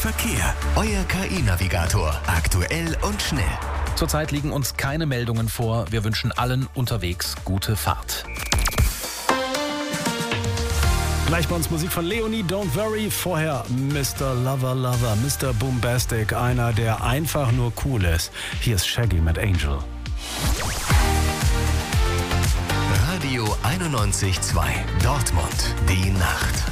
Verkehr. Euer KI-Navigator. Aktuell und schnell. Zurzeit liegen uns keine Meldungen vor. Wir wünschen allen unterwegs gute Fahrt. Gleich bei uns Musik von Leonie, Don't Worry. Vorher Mr. Lover Lover, Mr. Boombastic, einer, der einfach nur cool ist. Hier ist Shaggy mit Angel. Radio 91.2 Dortmund, die Nacht.